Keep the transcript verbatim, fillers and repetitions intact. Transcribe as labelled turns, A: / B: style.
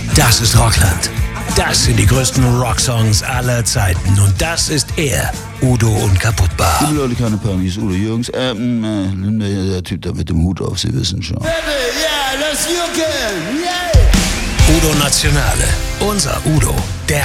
A: Das ist Rockland. Das sind die größten Rocksongs aller Zeiten. Und das ist er, Udo Unkaputtbar.
B: Liebe Leute, keine Panik, ist Udo Jürgens. Ähm, äh, der Typ da mit dem Hut auf, Sie wissen schon.
C: Baby, yeah, let's Jucken, yeah!
A: Udo Nationale. Unser Udo. Der